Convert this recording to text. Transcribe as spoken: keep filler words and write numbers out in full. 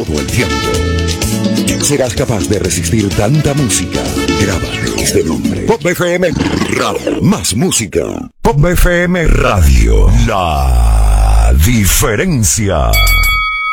todo el tiempo. ¿Serás capaz de resistir tanta música? Grábate este nombre. Pop F M Radio. Más música. Pop F M Radio. La diferencia.